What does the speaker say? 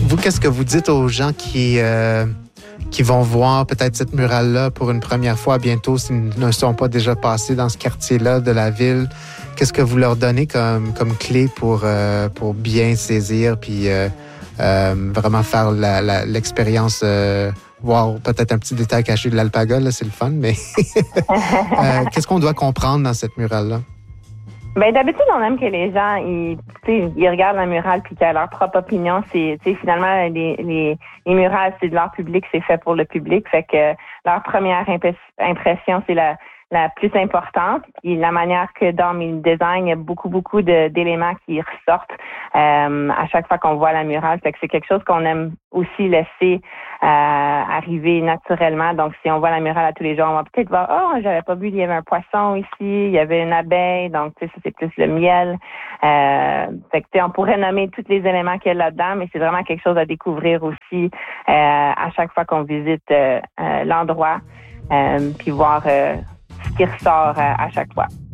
Vous, qu'est-ce que vous dites aux gens qui vont voir peut-être cette murale-là pour une première fois bientôt, s'ils ne sont pas déjà passés dans ce quartier-là de la ville? Qu'est-ce que vous leur donnez comme clé pour bien saisir puis vraiment faire l'expérience, voir peut-être un petit détail caché de l'alpaga, là, c'est le fun, mais qu'est-ce qu'on doit comprendre dans cette murale-là? Ben d'habitude, on aime que les gens ils regardent la murale puis qu'ils aient leur propre opinion. C'est finalement les murales, c'est de l'art public, c'est fait pour le public. Fait que leur première impression, c'est la plus importante. Puis la manière que dans mes designs, il y a beaucoup d'éléments qui ressortent à chaque fois qu'on voit la murale. Fait que c'est quelque chose qu'on aime aussi laisser arriver naturellement. Donc, si on voit la murale à tous les jours, on va peut-être voir, j'avais pas vu, il y avait un poisson ici, il y avait une abeille. Donc, tu sais, ça, c'est plus le miel. Fait que, tu sais, on pourrait nommer tous les éléments qu'il y a là-dedans, mais c'est vraiment quelque chose à découvrir aussi à chaque fois qu'on visite l'endroit, puis voir ce qui ressort à chaque fois.